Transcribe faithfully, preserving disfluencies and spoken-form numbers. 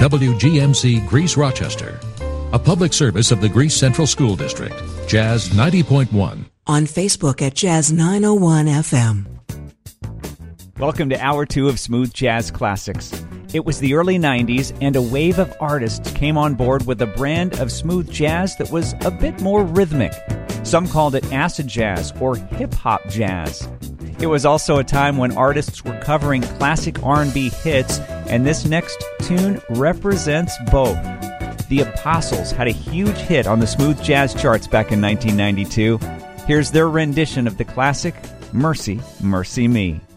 W G M C Greece Rochester, a public service of the Greece Central School District. Jazz ninety point one. On Facebook at Jazz nine oh one F M. Welcome to Hour two of Smooth Jazz Classics. It was the early nineties, and a wave of artists came on board with a brand of smooth jazz that was a bit more rhythmic. Some called it acid jazz or hip-hop jazz. It was also a time when artists were covering classic R and B hits, and this next tune represents both. The Apostles had a huge hit on the smooth jazz charts back in nineteen ninety-two. Here's their rendition of the classic, Mercy, Mercy Me.